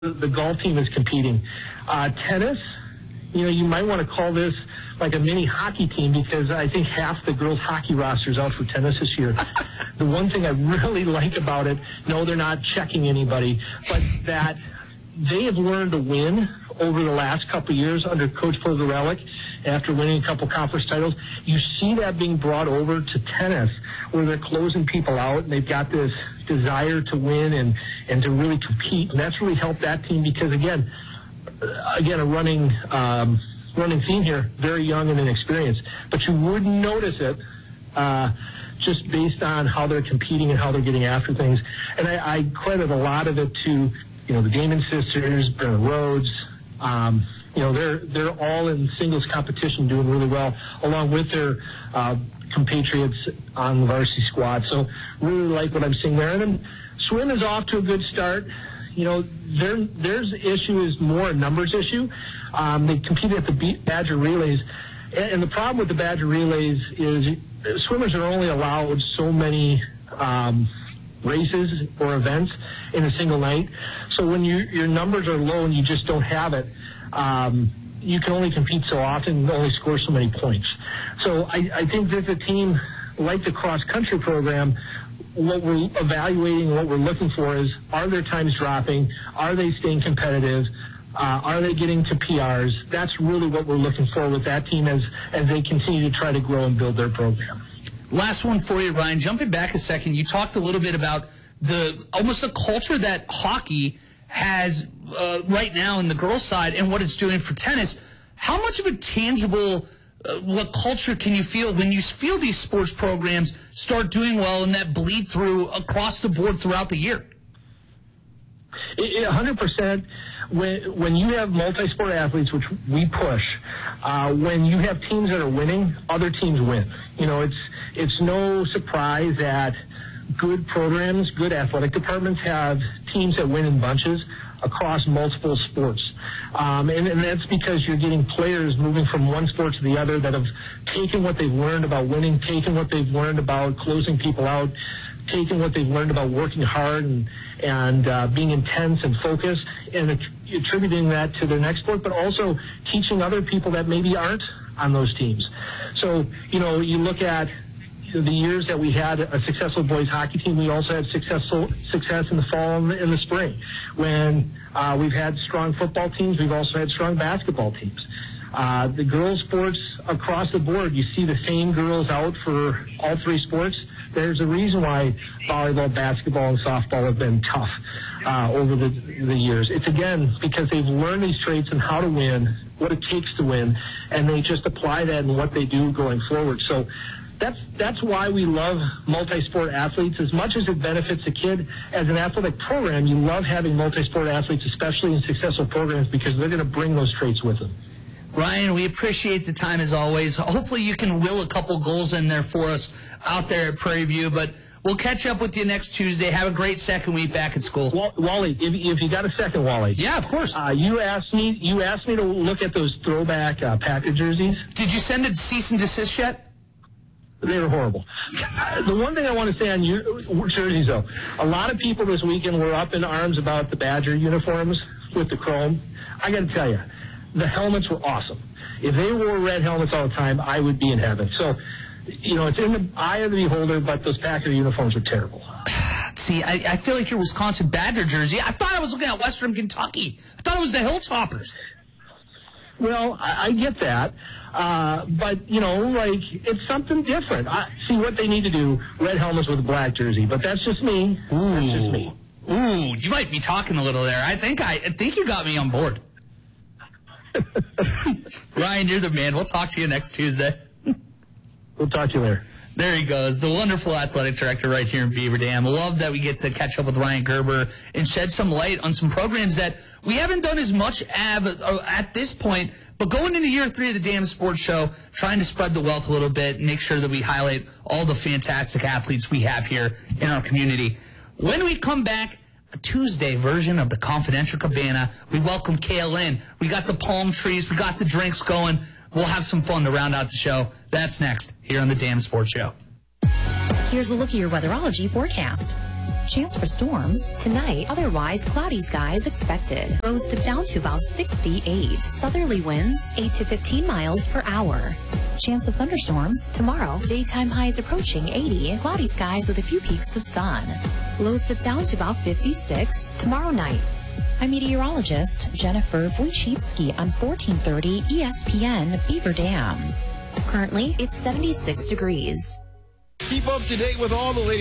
the golf team is competing. Tennis, you might want to call this like a mini hockey team because I think half the girls' hockey roster is out for tennis this year. The one thing I really like about it, no, they're not checking anybody, but that they have learned to win over the last couple of years under Coach Pogarelic after winning a couple conference titles. You see that being brought over to tennis where they're closing people out and they've got this desire to win and to really compete. And that's really helped that team because, again, a running theme here, very young and inexperienced. But you wouldn't notice it just based on how they're competing and how they're getting after things. And I credit a lot of it to, the Damon sisters, Brennan Rhodes. They're all in singles competition doing really well, along with their compatriots on the varsity squad. So really like what I'm seeing there. And then swim is off to a good start. Their issue is more a numbers issue. They competed at the Badger Relays. And the problem with the Badger Relays is swimmers are only allowed so many races or events in a single night. So when your numbers are low and you just don't have it, you can only compete so often and only score so many points. So I think that the team, like the cross-country program, what we're evaluating, what we're looking for is, are their times dropping? Are they staying competitive? Are they getting to PRs? That's really what we're looking for with that team as they continue to try to grow and build their program. Last one for you, Ryan. Jumping back a second, you talked a little bit about almost the culture that hockey has right now in the girls' side and what it's doing for tennis. How much of a tangible what culture can you feel when you feel these sports programs start doing well and that bleed through across the board throughout the year? 100%. When you have multi-sport athletes, which we push, when you have teams that are winning, other teams win. It's no surprise that good programs, good athletic departments have teams that win in bunches across multiple sports. And that's because you're getting players moving from one sport to the other that have taken what they've learned about winning, taken what they've learned about closing people out, taken what they've learned about working hard and being intense and focused, and attributing that to their next sport, but also teaching other people that maybe aren't on those teams. So, you look at the years that we had a successful boys hockey team, we also had success in the fall and in the spring. When we've had strong football teams, we've also had strong basketball teams. The girls' sports across the board, you see the same girls out for all three sports. There's a reason why volleyball, basketball, and softball have been tough over the years. It's, again, because they've learned these traits and how to win, what it takes to win, and they just apply that in what they do going forward. So that's why we love multi-sport athletes. As much as it benefits the kid, as an athletic program, you love having multi-sport athletes, especially in successful programs, because they're going to bring those traits with them. Ryan, we appreciate the time as always. Hopefully you can will a couple goals in there for us out there at Prairie View, but we'll catch up with you next Tuesday. Have a great second week back at school. Wally, if you got a second, Wally. Yeah, of course. You asked me to look at those throwback Packer jerseys. Did you send a cease and desist yet? They were horrible. The one thing I want to say on your jerseys, though, a lot of people this weekend were up in arms about the Badger uniforms with the chrome. I got to tell you, the helmets were awesome. If they wore red helmets all the time, I would be in heaven. So, it's in the eye of the beholder, but those Packer uniforms were terrible. See, I feel like your Wisconsin Badger jersey, I thought I was looking at Western Kentucky. I thought it was the Hilltoppers. Well, I get that. But, it's something different. See what they need to do, red helmets with a black jersey. But that's just me. Ooh. That's just me. Ooh, you might be talking a little there. I think you got me on board. Ryan, you're the man. We'll talk to you next Tuesday. We'll talk to you later. There he goes, the wonderful athletic director right here in Beaver Dam. Love that we get to catch up with Ryan Gerber and shed some light on some programs that we haven't done as much at this point, but going into year 3 of the Dam Sports Show, trying to spread the wealth a little bit, make sure that we highlight all the fantastic athletes we have here in our community. When we come back, a Tuesday version of the Confidential Cabana, we welcome Kale in. We got the palm trees, we got the drinks going. We'll have some fun to round out the show. That's next here on the Dam Sports Show. Here's a look at your weatherology forecast. Chance for storms tonight, otherwise cloudy skies expected. Lows dip down to about 68. Southerly winds 8 to 15 miles per hour. Chance of thunderstorms tomorrow. Daytime highs approaching 80. Cloudy skies with a few peaks of sun. Lows dip down to about 56 tomorrow night. I'm meteorologist Jennifer Wojcicki on 1430 ESPN Beaver Dam. Currently, it's 76 degrees. Keep up to date with all the latest